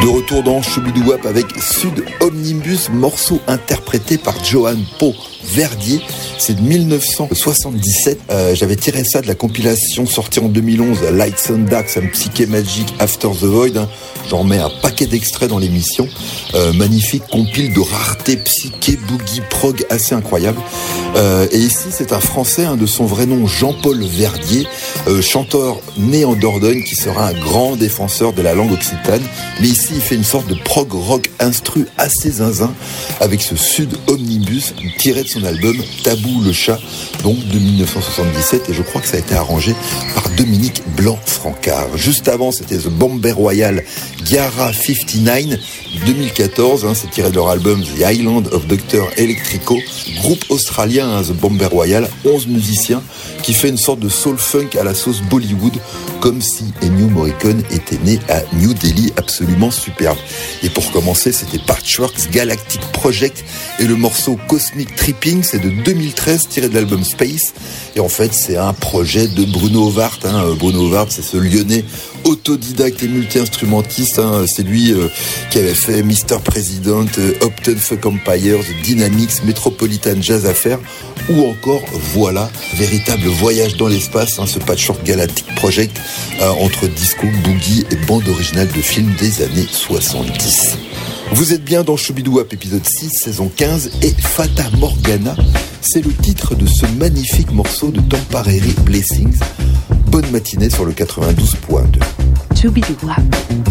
retour dans Choubidou Wap avec Sud Omnibus, morceau interprété par Johan Pau Verdier. C'est de 1977. J'avais tiré ça de la compilation sortie en 2011, Lights and Darks and Psyché Magic After the Void. J'en mets un paquet d'extraits dans l'émission. Magnifique compile de rareté psyché, boogie, prog assez incroyable. Et ici, c'est un Français, de son vrai nom Jean-Paul Verdier, chanteur né en Dordogne qui sera un grand défenseur de la langue occitane. Mais ici, il fait une sorte de prog rock instru assez zinzin avec ce Sud Omnibus tiré de son album Tabou le chat, donc de 1977, et je crois que ça a été arrangé par Dominique Blanc-Francard. Juste avant, c'était The Bombay Royal Giara 59 2014, c'est tiré de leur album The Island of Dr. Electrico, groupe australien, The Bombay Royal, 11 musiciens, qui fait une sorte de soul funk à la sauce Bollywood, comme si Ennio Morricone était né à New Delhi, absolument superbe. Et pour commencer, c'était Patchworks Galactic Project et le morceau Cosmic Tripping, c'est de 2013, tiré de l'album Space. Et en fait, c'est un projet de Bruno Vart. Bruno Vart, c'est ce Lyonnais autodidacte et multi-instrumentiste. C'est lui qui avait fait Mr. President, Upton Funk Empire, The Dynamics, Metropolitan Jazz Affair, ou encore, voilà, véritable voyage dans l'espace, ce Patchwork Galactic Project entre disco, boogie et bande originale de films des années 70. Vous êtes bien dans Choubidou Wap, épisode 6, saison 15, et Fata Morgana, c'est le titre de ce magnifique morceau de Temporary Blessings. Bonne matinée sur le 92.2. Choubidou Wap.